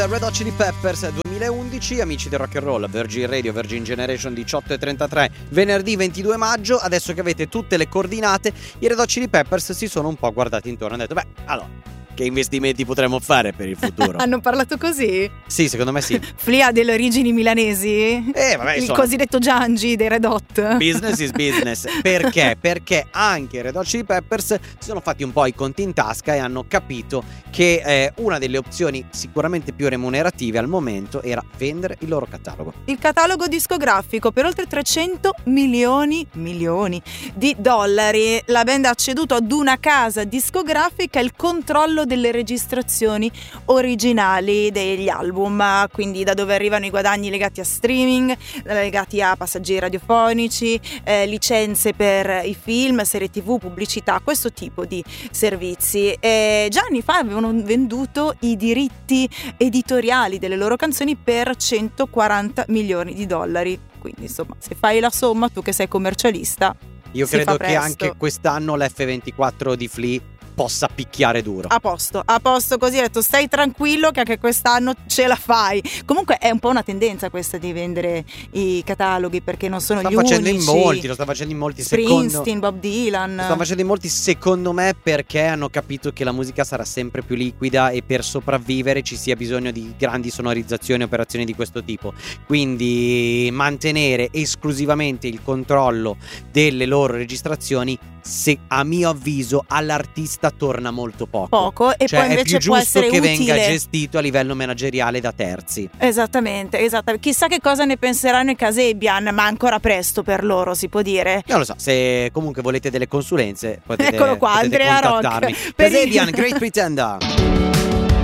Red Hot Chili Peppers 2011, amici del rock and roll, Virgin Radio, Virgin Generation 18:33, venerdì 22 maggio. Adesso che avete tutte le coordinate, i Red Hot Chili Peppers si sono un po' guardati intorno e hanno detto: beh, allora, che investimenti potremmo fare per il futuro? Hanno parlato così? Sì, secondo me sì. Flea ha delle origini milanesi? Vabbè, il cosiddetto Giangi dei Red Hot. Business is business. Perché? Perché anche i Red Hot Chili Peppers si sono fatti un po' i conti in tasca e hanno capito che una delle opzioni sicuramente più remunerative al momento era vendere il loro catalogo. Il catalogo discografico per oltre 300 milioni di dollari. La band ha ceduto ad una casa discografica il controllo delle registrazioni originali degli album, quindi da dove arrivano i guadagni legati a streaming, legati a passaggi radiofonici, licenze per i film, serie TV, pubblicità, questo tipo di servizi. Già anni fa avevano venduto i diritti editoriali delle loro canzoni per 140 milioni di dollari. Quindi insomma, se fai la somma, tu che sei commercialista, io credo che anche quest'anno l'F24 di Flea possa picchiare duro. A posto così, ho detto stai tranquillo che anche quest'anno ce la fai. Comunque è un po' una tendenza questa di vendere i cataloghi, perché non sono gli unici. Lo sta facendo in molti, Springsteen, Bob Dylan. Lo stanno facendo in molti, secondo me, perché hanno capito che la musica sarà sempre più liquida e per sopravvivere ci sia bisogno di grandi sonorizzazioni e operazioni di questo tipo. Quindi mantenere esclusivamente il controllo delle loro registrazioni, se a mio avviso all'artista torna molto poco, e cioè poi invece è più può giusto essere che utile, venga gestito a livello manageriale da terzi. Esattamente. Chissà che cosa ne penseranno i Kasabian, ma ancora presto per loro, si può dire. Non lo so, se comunque volete delle consulenze potete, eccolo qua, potete Andrea contattarmi. Rock Kasabian, Great Pretender.